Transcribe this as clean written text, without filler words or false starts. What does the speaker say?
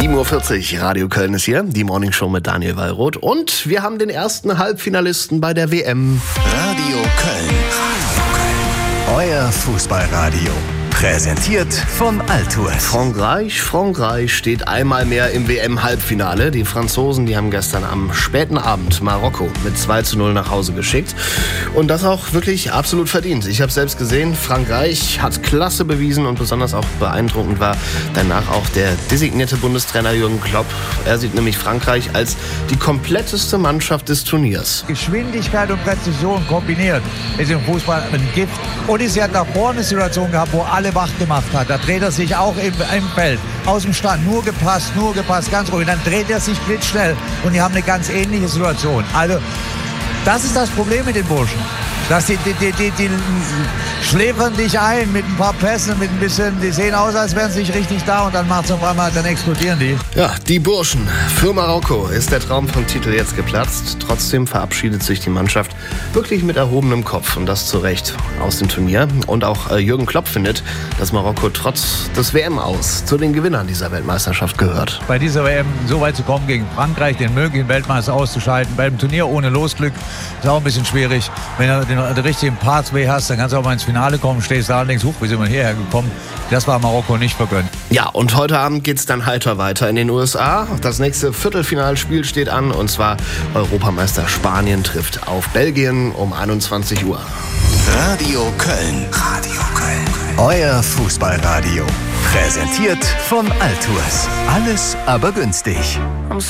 7:40 Uhr, Radio Köln ist hier, die Morningshow mit Daniel Wallroth. Und wir haben den ersten Halbfinalisten bei der WM. Radio Köln. Euer Fußballradio. Präsentiert von Altours. Frankreich steht einmal mehr im WM-Halbfinale. Die Franzosen, die haben gestern am späten Abend Marokko mit 2:0 nach Hause geschickt. Und das auch wirklich absolut verdient. Ich habe selbst gesehen, Frankreich hat Klasse bewiesen und besonders auch beeindruckend war danach auch der designierte Bundestrainer Jürgen Klopp. Er sieht nämlich Frankreich als die kompletteste Mannschaft des Turniers. Geschwindigkeit und Präzision kombiniert ist im Fußball ein Gift. Und sie hat davor eine Situation gehabt, wo alle wach gemacht hat. Da dreht er sich auch im Feld aus dem Stand. Nur gepasst, ganz ruhig. Dann dreht er sich blitzschnell. Und die haben eine ganz ähnliche Situation. Also, das ist das Problem mit den Burschen. Dass die schläfern dich ein mit ein paar Pässen, mit ein bisschen, die sehen aus, als wären sie nicht richtig da und dann macht's auf einmal, dann explodieren die. Ja, die Burschen. Für Marokko ist der Traum vom Titel jetzt geplatzt. Trotzdem verabschiedet sich die Mannschaft wirklich mit erhobenem Kopf und das zu Recht aus dem Turnier. Und auch Jürgen Klopp findet, dass Marokko trotz des WM-Aus zu den Gewinnern dieser Weltmeisterschaft gehört. Bei dieser WM so weit zu kommen gegen Frankreich, den möglichen Weltmeister auszuschalten, beim Turnier ohne Losglück ist auch ein bisschen schwierig. Wenn du den richtigen Pathway hast, dann kannst du auch mal ins Finale kommen, stehst da und denkst, wie sind wir hierher gekommen? Das war Marokko nicht vergönnt. Ja, und heute Abend geht's dann heiter weiter in den USA. Das nächste Viertelfinalspiel steht an, und zwar Europameister Spanien trifft auf Belgien um 21 Uhr. Radio Köln. Euer Fußballradio. Präsentiert von Altours. Alles aber günstig.